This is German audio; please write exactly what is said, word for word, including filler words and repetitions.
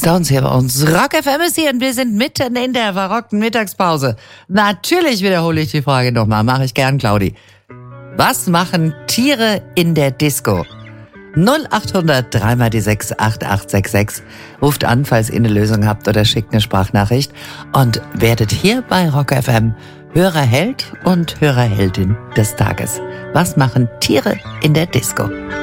Stones hier bei uns. Rock F M ist hier und wir sind mitten in der verrockten Mittagspause. Natürlich wiederhole ich die Frage nochmal, mache ich gern, Claudi. Was machen Tiere in der Disco? null acht hundert drei mal die sechs acht acht sechs sechs. Ruft an, falls ihr eine Lösung habt oder schickt eine Sprachnachricht und werdet hier bei Rock F M Hörerheld und Hörerheldin des Tages. Was machen Tiere in der Disco?